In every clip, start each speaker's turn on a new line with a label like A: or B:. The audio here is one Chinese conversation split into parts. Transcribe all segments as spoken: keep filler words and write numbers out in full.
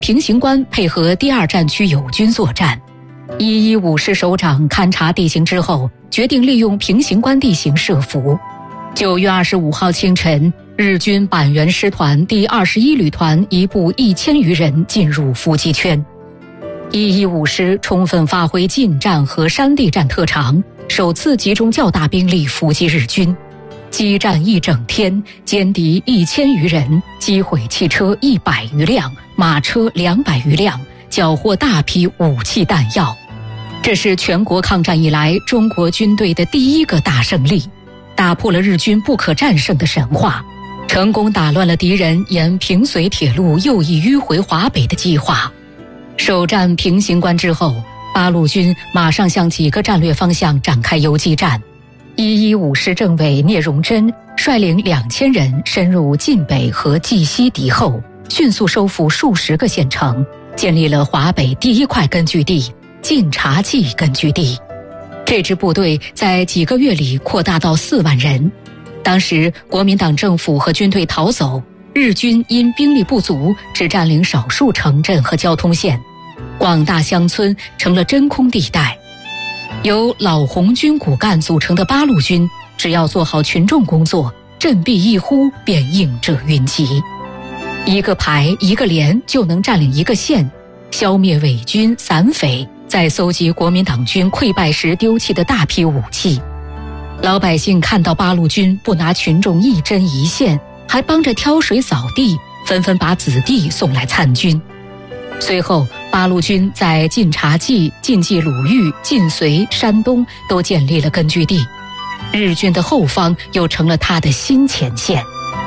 A: 平型关配合第二战区友军作战。一一五师首长勘察地形之后，决定利用平型关地形设伏。九月二十五号清晨，日军板垣师团第二十一旅团一部一千余人进入伏击圈。一一五师充分发挥近战和山地战特长，首次集中较大兵力伏击日军。激战一整天，歼敌一千余人，击毁汽车一百余辆，马车两百余辆，缴获大批武器弹药。这是全国抗战以来中国军队的第一个大胜利，打破了日军不可战胜的神话，成功打乱了敌人沿平绥铁路右翼迂回华北的计划。首战平型关之后，八路军马上向几个战略方向展开游击战。一一五师政委聂荣臻率领两千人深入晋北和冀西敌后，迅速收复数十个县城，建立了华北第一块根据地晋察冀根据地。这支部队在几个月里扩大到四万人。当时国民党政府和军队逃走，日军因兵力不足，只占领少数城镇和交通线，广大乡村成了真空地带。由老红军骨干组成的八路军，只要做好群众工作，振臂一呼便应者云集。一个排一个连就能占领一个县，消灭伪军散匪，再搜集国民党军溃败时丢弃的大批武器。老百姓看到八路军不拿群众一针一线，还帮着挑水扫地，纷纷把子弟送来参军。随后八路军在晋察冀、晋冀鲁豫、晋绥、山东都建立了根据地，日军的后方又成了他的新前线。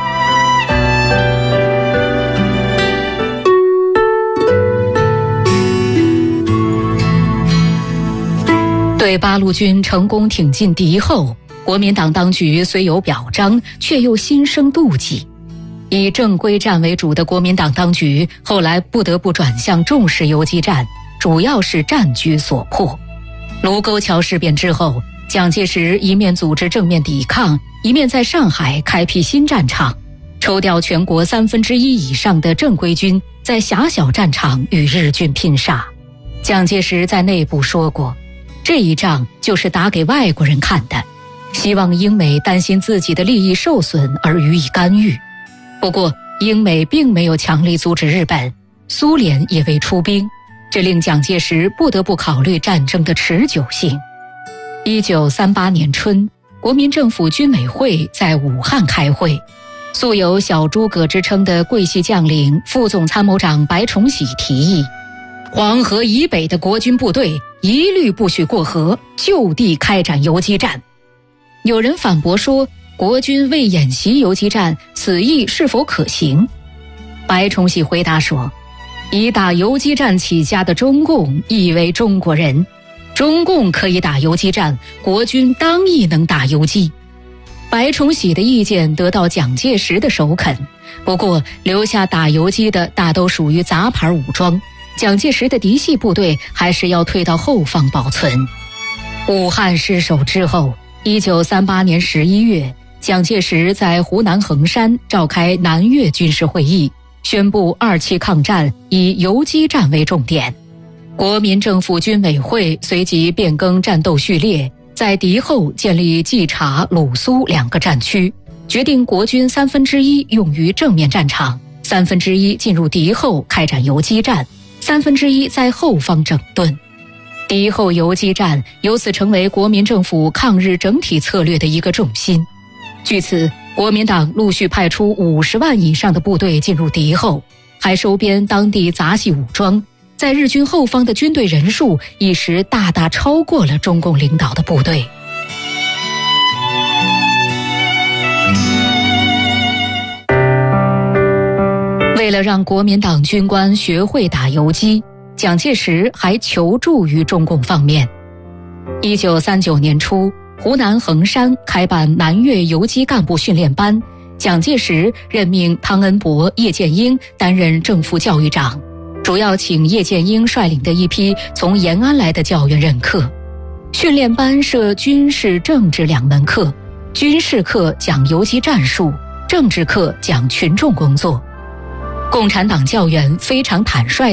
A: 对八路军成功挺进敌后，国民党当局虽有表彰，却又心生妒忌。以正规战为主的国民党当局后来不得不转向重视游击战，主要是战局所迫。卢沟桥事变之后，蒋介石一面组织正面抵抗，一面在上海开辟新战场，抽调全国三分之一以上的正规军，在狭小战场与日军拼杀。蒋介石在内部说过，这一仗就是打给外国人看的，希望英美担心自己的利益受损而予以干预。不过英美并没有强力阻止日本，苏联也未出兵，这令蒋介石不得不考虑战争的持久性。一九三八年春，国民政府军委会在武汉开会，素有小诸葛之称的桂系将领副总参谋长白崇禧提议，黄河以北的国军部队一律不许过河，就地开展游击战。有人反驳说，国军未演习游击战，此意是否可行？白崇禧回答说，以打游击战起家的中共亦为中国人，中共可以打游击战，国军当亦能打游击。白崇禧的意见得到蒋介石的首肯，不过留下打游击的大都属于杂牌武装，蒋介石的嫡系部队还是要退到后方保存。武汉失守之后，一九三八年十一月，蒋介石在湖南衡山召开南越军事会议，宣布二期抗战以游击战为重点。国民政府军委会随即变更战斗序列，在敌后建立冀察、鲁苏两个战区，决定国军三分之一用于正面战场，三分之一进入敌后开展游击战，三分之一在后方整顿。敌后游击战由此成为国民政府抗日整体策略的一个重心。据此，国民党陆续派出五十万以上的部队进入敌后，还收编当地杂系武装，在日军后方的军队人数一时大大超过了中共领导的部队。为了让国民党军官学会打游击，蒋介石还求助于中共方面。一九三九年初，湖南衡山开办南越游击干部训练班，蒋介石任命汤恩伯、叶剑英担任正副教育长，主要请叶剑英率领的一批从延安来的教员任课。训练班设军事、政治两门课，军事课讲游击战术，政治课讲群众工作。 共产党教员非常坦率